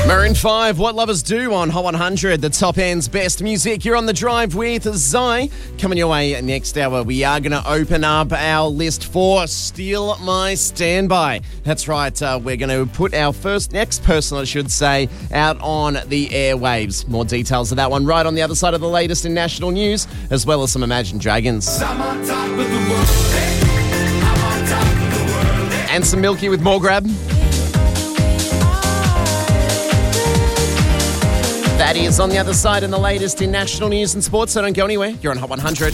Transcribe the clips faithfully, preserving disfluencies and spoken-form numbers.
Maroon five, What Lovers Do on Hot one hundred, the top end's best music. You're on the drive with Zai. Coming your way next hour, we are going to open up our list for Steal My Standby. That's right, uh, we're going to put our first, next person, I should say, out on the airwaves. More details of that one right on the other side of the latest in national news, as well as some Imagine Dragons. I'm on top of the world. Hey. I'm on top of the world. Hey. And some Milky with More Grab. That is on the other side in the latest in national news and sports, so don't go anywhere. You're on Hot one hundred.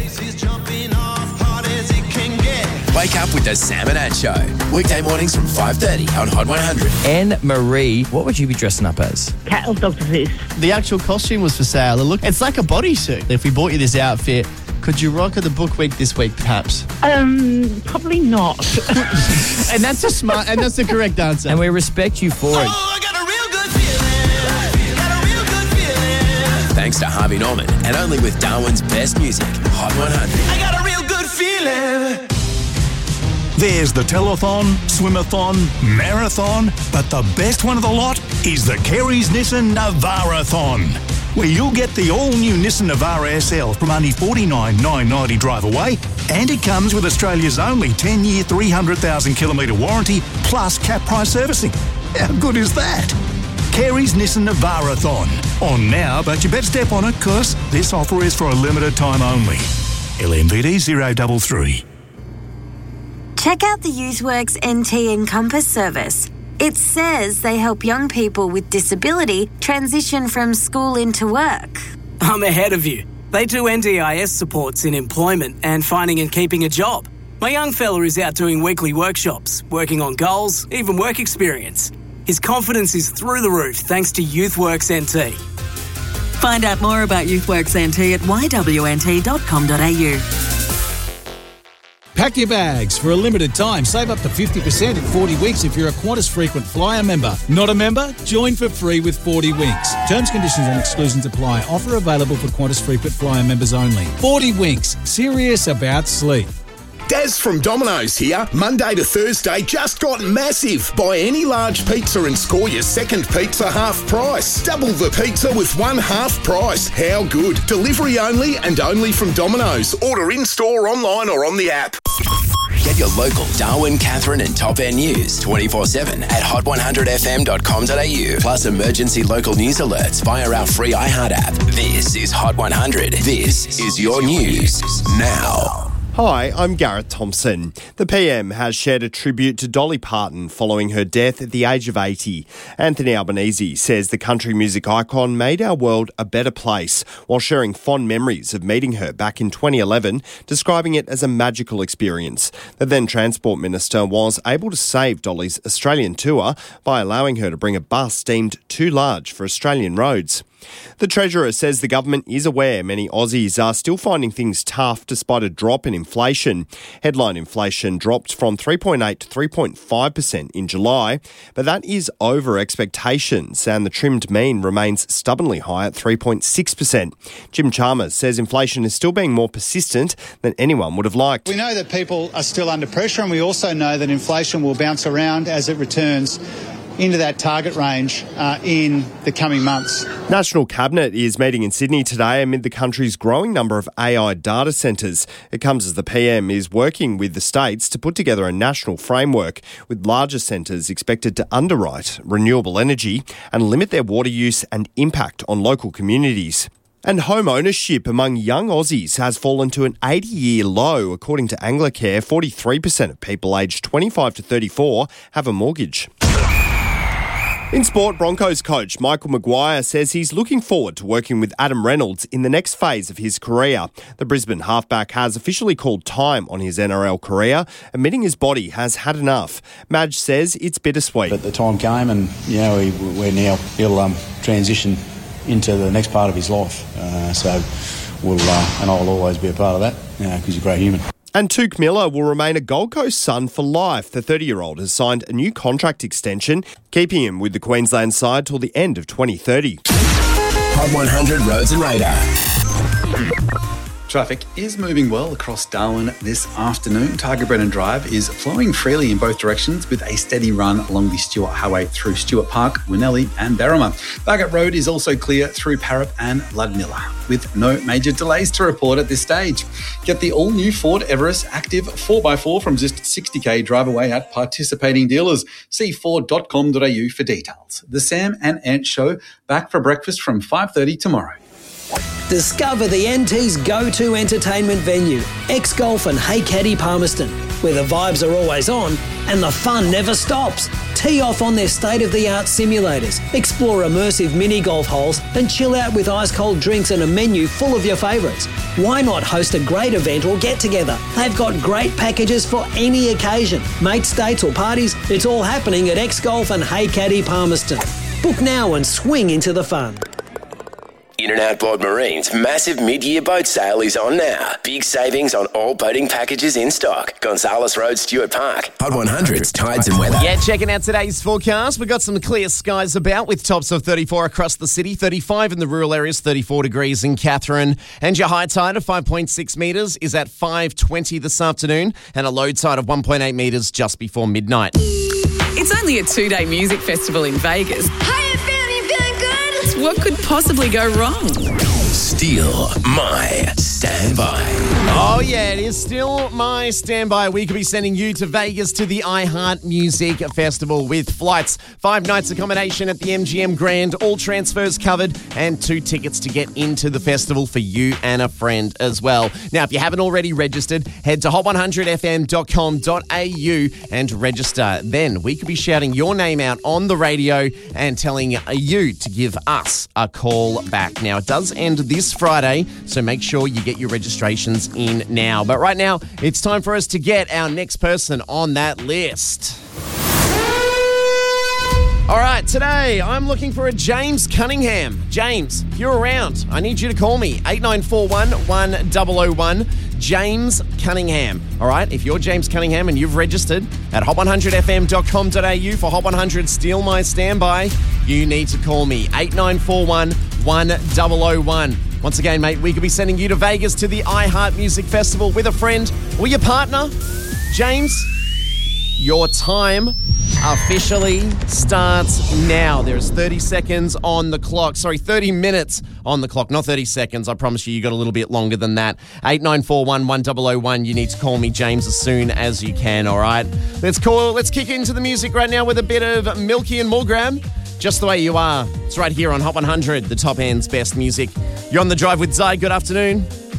Wake up with the Sam and Ad Show. Weekday mornings from five thirty on Hot one hundred. Anne Marie, what would you be dressing up as? Cat of Doctor Seuss. The actual costume was for sale. Look, it's like a bodysuit. If we bought you this outfit, could you rock at the book week this week, perhaps? Um, probably not. And that's a smart, and that's the correct answer. And we respect you for it. Oh, I got a real good feeling. Got a real good feeling. Thanks to Harvey Norman, and only with Darwin's best music, Hot one hundred. I got a real good feeling. There's the telethon, swimathon, marathon, but the best one of the lot is the Kerry's Nissan Navara-thon, where you'll get the all-new Nissan Navara S L from only forty-nine thousand nine hundred ninety drive away, and it comes with Australia's only ten-year, three hundred thousand kilometre warranty plus cap price servicing. How good is that? Kerry's Nissan Navara-thon. On now, but you better step on it, because this offer is for a limited time only. L M V D zero three three. Check out the YouthWorks N T Encompass service. It says they help young people with disability transition from school into work. I'm ahead of you. They do N D I S supports in employment and finding and keeping a job. My young fella is out doing weekly workshops, working on goals, even work experience. His confidence is through the roof thanks to YouthWorks N T. Find out more about YouthWorks N T at y w n t dot com dot a u. Pack your bags. For a limited time, save up to fifty percent in forty winks if you're a Qantas Frequent Flyer member. Not a member? Join for free with forty winks. Terms, conditions and exclusions apply. Offer available for Qantas Frequent Flyer members only. forty winks. Serious about sleep. Daz from Domino's here. Monday to Thursday just got massive. Buy any large pizza and score your second pizza half price. Double the pizza with one half price. How good? Delivery only and only from Domino's. Order in-store, online or on the app. Get your local Darwin, Catherine and Top End news twenty-four seven at hot one hundred f m dot com dot a u. Plus emergency local news alerts via our free iHeart app. This is Hot one hundred. This is your news now. Hi, I'm Garrett Thompson. The P M has shared a tribute to Dolly Parton following her death at the age of eighty. Anthony Albanese says the country music icon made our world a better place while sharing fond memories of meeting her back in twenty eleven, describing it as a magical experience. The then Transport Minister was able to save Dolly's Australian tour by allowing her to bring a bus deemed too large for Australian roads. The Treasurer says the government is aware many Aussies are still finding things tough despite a drop in inflation. Headline inflation dropped from three point eight to three point five percent in July, but that is over expectations and the trimmed mean remains stubbornly high at three point six percent. Jim Chalmers says inflation is still being more persistent than anyone would have liked. We know that people are still under pressure, and we also know that inflation will bounce around as it returns into that target range uh, in the coming months. National Cabinet is meeting in Sydney today amid the country's growing number of A I data centres. It comes as the P M is working with the states to put together a national framework, with larger centres expected to underwrite renewable energy and limit their water use and impact on local communities. And home ownership among young Aussies has fallen to an eighty-year low. According to Anglicare, forty-three percent of people aged twenty-five to thirty-four have a mortgage. In sport, Broncos coach Michael Maguire says he's looking forward to working with Adam Reynolds in the next phase of his career. The Brisbane halfback has officially called time on his N R L career, admitting his body has had enough. Madge says it's bittersweet. But the time came and, you know, we, we're now, he'll um, transition into the next part of his life. Uh, so we'll, uh, and I'll always be a part of that because uh, he's a great human. And Touk Miller will remain a Gold Coast Sun for life. The thirty-year-old has signed a new contract extension, keeping him with the Queensland side till the end of twenty thirty. Hot one hundred Roads and Radar. Traffic is moving well across Darwin this afternoon. Tiger Brennan Drive is flowing freely in both directions with a steady run along the Stewart Highway through Stewart Park, Winnellie and Berrima. Bagot Road is also clear through Parup and Ludmilla, with no major delays to report at this stage. Get the all-new Ford Everest Active four by four from just sixty k drive away at participating dealers. See ford dot com dot a u for details. The Sam and Ant Show back for breakfast from five thirty tomorrow. Discover the N T's go-to entertainment venue, X-Golf and Hey Caddy Palmerston, where the vibes are always on and the fun never stops. Tee off on their state-of-the-art simulators, explore immersive mini-golf holes and chill out with ice-cold drinks and a menu full of your favourites. Why not host a great event or get-together? They've got great packages for any occasion. Mates, dates or parties, it's all happening at X-Golf and Hey Caddy Palmerston. Book now and swing into the fun. In and Outboard Marine's massive mid-year boat sale is on now. Big savings on all boating packages in stock. Gonzales Road, Stewart Park. Hot one hundreds, tides and weather. Yeah, checking out today's forecast. We've got some clear skies about with tops of thirty-four across the city, thirty-five in the rural areas, thirty-four degrees in Katherine. And your high tide of five point six metres is at five twenty this afternoon, and a low tide of one point eight metres just before midnight. It's only a two-day music festival in Vegas. How you feeling? You feeling good? What could possibly go wrong? Steal my standby. Oh, yeah, it is still my standby. We could be sending you to Vegas to the iHeart Music Festival with flights, five nights accommodation at the M G M Grand, all transfers covered, and two tickets to get into the festival for you and a friend as well. Now, if you haven't already registered, head to hot one hundred f m dot com dot a u and register. Then we could be shouting your name out on the radio and telling you to give us a call back. Now, it does end this Friday, so make sure you get your registrations in now. But right now, it's time for us to get our next person on that list. All right, today I'm looking for a James Cunningham. James, if you're around, I need you to call me. eight nine four one, one zero zero one. James Cunningham. All right, if you're James Cunningham and you've registered at hot one hundred f m dot com dot a u for Hot one hundred Steal My Standby, you need to call me. eight nine four one, one zero zero one. Once again, mate, we could be sending you to Vegas to the iHeart Music Festival with a friend or your partner. James, your time officially starts now. There's thirty seconds on the clock. Sorry, thirty minutes on the clock, not thirty seconds. I promise you, you got a little bit longer than that. eight nine four one, one zero zero one. You need to call me, James, as soon as you can, all right? Let's call, let's kick into the music right now with a bit of Milky and Mulgram. Just the way you are. It's right here on Hot one hundred, the top end's best music. You're on the drive with Zai. Good afternoon.